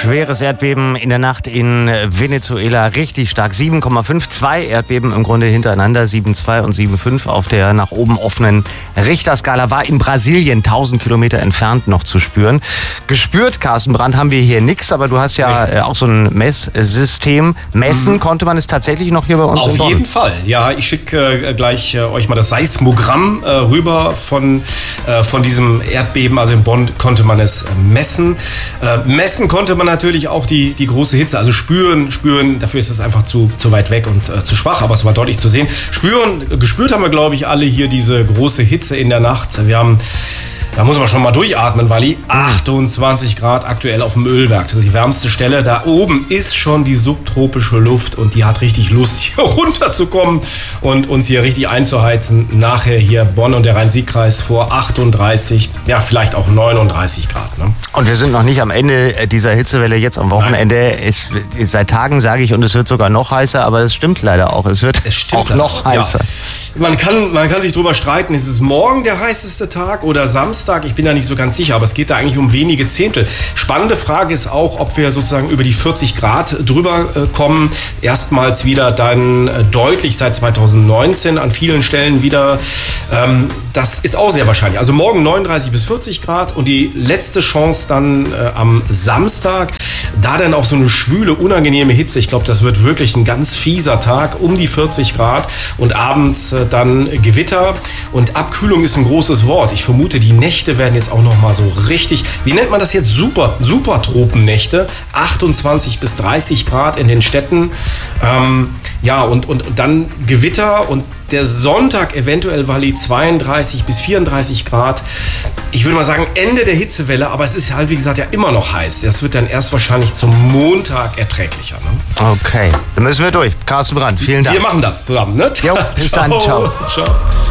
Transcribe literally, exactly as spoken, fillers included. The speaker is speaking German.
Schweres Erdbeben in der Nacht in Venezuela, richtig stark. sieben Komma fünf, zwei Erdbeben im Grunde hintereinander, sieben Komma zwei und sieben Komma fünf auf der nach oben offenen Richterskala. War in Brasilien tausend Kilometer entfernt noch zu spüren. Gespürt, Carsten Brandt, haben wir hier nichts, aber du hast ja nee. auch so ein Messsystem. Messen mhm. konnte man es tatsächlich noch hier bei uns? Auf jeden Fall, ja. Ich schicke äh, gleich äh, euch mal das Seismogramm äh, rüber von, äh, von diesem Erdbeben. Also in Bonn konnte man es äh, messen. Äh, messen konnte man natürlich auch die, die große Hitze, also spüren, spüren, dafür ist es einfach zu, zu weit weg und äh, zu schwach, aber es war deutlich zu sehen. Spüren, gespürt haben wir, glaube ich, alle hier diese große Hitze in der Nacht. Wir haben, da muss man schon mal durchatmen, Walli, achtundzwanzig Grad aktuell auf dem Ölberg. Das ist die wärmste Stelle. Da oben ist schon die subtropische Luft und die hat richtig Lust, hier runterzukommen und uns hier richtig einzuheizen. Nachher hier Bonn und der Rhein-Sieg-Kreis vor achtunddreißig, ja vielleicht auch neununddreißig Grad. Ne? Und wir sind noch nicht am Ende dieser Hitzewelle jetzt am Wochenende. Es, seit Tagen sage ich, und es wird sogar noch heißer, aber es stimmt leider auch. Es wird es auch noch heißer. Ja. Man kann, man kann sich drüber streiten, ist es morgen der heißeste Tag oder Samstag? Ich bin da nicht so ganz sicher, aber es geht da eigentlich um wenige Zehntel. Spannende Frage ist auch, ob wir sozusagen über die vierzig Grad drüber äh, kommen. Erstmals wieder dann äh, deutlich seit zweitausendneunzehn an vielen Stellen wieder. Ähm, das ist auch sehr wahrscheinlich. Also morgen neununddreißig bis vierzig Grad und die letzte Chance dann äh, am Samstag. Da dann auch so eine schwüle, unangenehme Hitze. Ich glaube, das wird wirklich ein ganz fieser Tag, um die vierzig Grad und abends äh, dann Gewitter. Und Abkühlung ist ein großes Wort. Ich vermute, die Nächte werden jetzt auch noch mal so richtig, wie nennt man das jetzt? Super, super Tropennächte. achtundzwanzig bis dreißig Grad in den Städten. Ähm, ja, und, und, und dann Gewitter und der Sonntag eventuell, Walli, zweiunddreißig bis vierunddreißig Grad. Ich würde mal sagen, Ende der Hitzewelle, aber es ist halt, wie gesagt, ja immer noch heiß. Das wird dann erst wahrscheinlich zum Montag erträglicher. Ne? Okay, dann müssen wir durch. Carsten Brandt, vielen Dank. Wir machen das zusammen, ne? Jo, bis dann, ciao. Ciao.